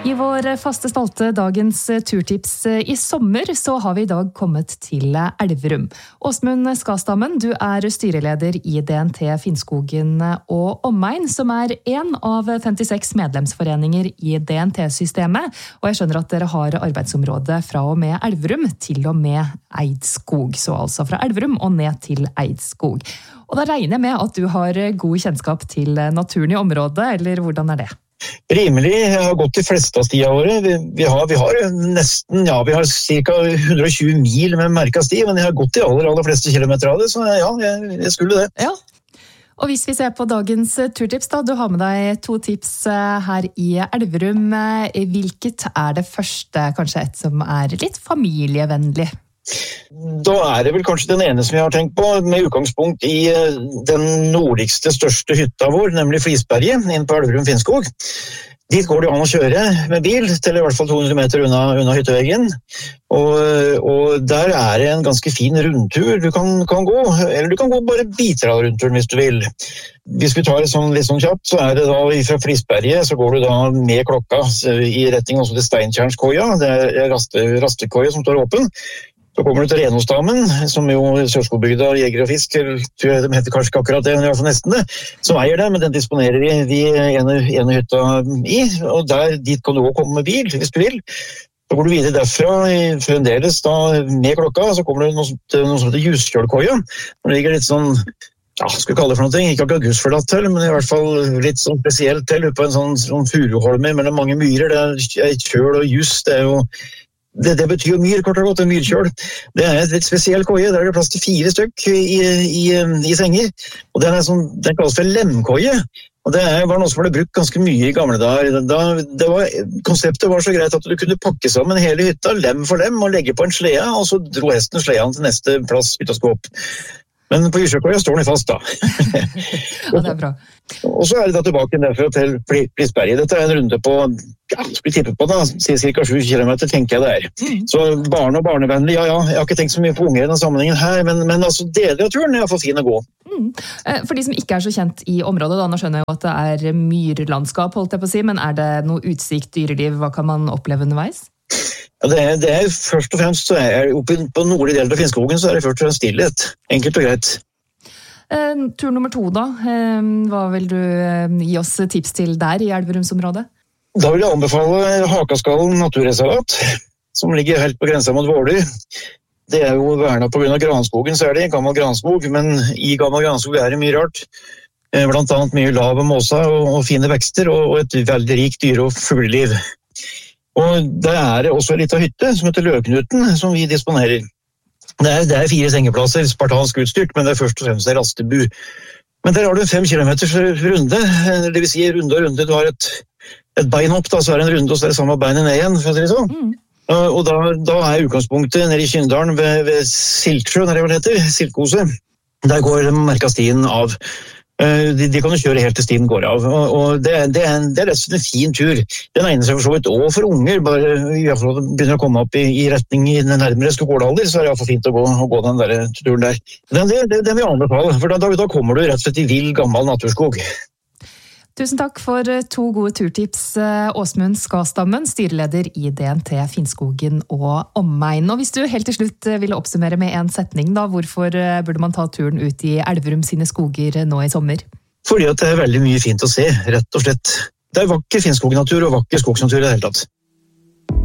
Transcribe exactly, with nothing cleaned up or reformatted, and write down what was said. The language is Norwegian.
I vår faste spalte Dagens turtips i sommer, så har vi i dag kommet til Elverum. Åsmund Skastammen, du er styreleder i D N T Finnskogen og omegn, som er en av femtiseks medlemsforeninger i D N T-systemet. Og jeg skjønner at dere har arbeidsområdet fra og med Elverum til og med Eidskog, så altså fra Elverum og ned til Eidskog. Og da regner jeg med at du har god kjennskap til naturen i området, eller hvordan er det? Rimelig, jeg har gått de fleste av stia våre. Vi, vi, har, vi har nesten, ja, vi har cirka hundre og tjue mil med merket sti, men jeg har gått de aller, aller fleste kilometer av det, så ja, jeg, jeg skulle det. Ja, og hvis vi ser på dagens turtips da, du har med deg to tips her i Elverum. Hvilket er det første, kanskje et som er litt familievennlig? Da er det vel kanskje den ene som jeg har tenkt på, med utgangspunkt i den nordligste, største hytta vår, nemlig Flisberget, inn på Elverum Finnskog. Dit går det an å kjøre med bil, til i hvert fall to hundre meter unna, unna hytteveggen. Og, og der er det en ganske fin rundtur du kan, kan gå, eller du kan gå bare biter av rundturen hvis du vil. Hvis vi tar det sånn, litt sånn kjapt, så er det da fra Flisberget, så går du da med klokka i retning også til Steinkjernskoia, det er raste, rastekoia som står åpen. Så kommer du til Renåsdamen, som jo Sørskogbygda, Jeger og Fisk, tror jeg de heter kanskje ikke akkurat det, men i hvert fall nesten det, som eier det, men den disponerer de, de ene, ene hytta i, og der, dit kan du også komme med bil, hvis du vil. Så går du videre derfra, fremdeles da med klokka, så kommer du noe som heter Juskjølkoia, hvor det ligger litt sånn, ja, skal vi kalle det for noe, ikke akkurat gusforlatt til, men i hvert fall litt sånn spesielt til, på en sånn, sånn furuholmer mellom mange myrer, det er kjøl og jus, det er jo Det, det betyr jo myr, kort og godt, en myrkjøl. Det er et litt spesiell koie, der er det plass til fire stykk i, i, i senger. Og den, er sånn, den kalles for lemkoie, og det var noe som ble brukt ganske mye i gamle dager. Da, det var, konseptet var så greit at du kunne pakke sammen hele hytta, lem for lem, og legge på en slea, og så dro hesten sleaen til neste plass hytta skulle opp. Men på Juskjølkoia står den fast da. Ja, det er bra. Og så er det da tilbake derfra til Flisberget. Dette er en runde på, ja, skal vi tippe på da, cirka sju kilometer, tenker jeg det er. Mm. Så barn og barnevennlig, ja, ja, jeg har ikke tenkt så mye på unger i den sammenhengen her, men, men altså, deler av turen er i hvert fall fin å gå. Mm. For de som ikke er så kjent i området, da, nå skjønner jeg jo at det er myrlandskap, holdt jeg på å si, men er det noe utsikt, dyreliv, hva kan man oppleve underveis? Ja, det, er, det er først og fremst, så er oppe på nordlig del av Finnskogen, så er det først og fremst stillhet. Enkelt og greit. Eh, tur nummer to da, eh, hva vil du eh, gi oss tips til der i Elverumsområdet? Da vil jeg anbefale Hakaskallen naturreservat, som ligger helt på grensa mot Våler. Det er jo vernet på grunn av granskogen, så er det en gammel granskog, men i gammel granskog er det mye rart. Eh, blant annet mye lav og måsa og, og fine vekster, og, og et veldig rikt dyre- og fugleliv. Og der er det også en liten hytte som heter Løknuten, som vi disponerer. Det er, det er fire sengeplasser, spartansk utstyrt, men det er først og fremst en rastebu. Men der har du en fem kilometers runde, det vil si runde og runde. Du har et, et bein opp, da, så er det en runde, og så er det samme beinet ned igjen, for å si det sånn. Mm. Og da, da er utgangspunktet nede i Kyndalen ved, ved Siltsjø, når det vel heter, Siltkose. Der går merket stien av. De, de kan jo kjøre helt til stien går av, og, og det, det, er en, det er rett og slett en fin tur. Den egner seg for så vidt også for unger, bare i hvert fall begynner å komme opp i, i retning i den nærmere skålalder, så er det i hvert fall fint å gå, å gå den der turen der. Den, det, det, den vil jeg anbefale, for da, da kommer du rett og slett i vill gammel naturskog. Tusen takk for to gode turtips, Åsmund Skastammen, styreleder i D N T Finnskogen og omegn. Og hvis du helt til slutt ville oppsummere med en setning, da, hvorfor burde man ta turen ut i Elverum sine skoger nå i sommer? Fordi at det er veldig mye fint å se, rett og slett. Det er vakker Finnskognatur og vakker skogsnatur i det hele tatt.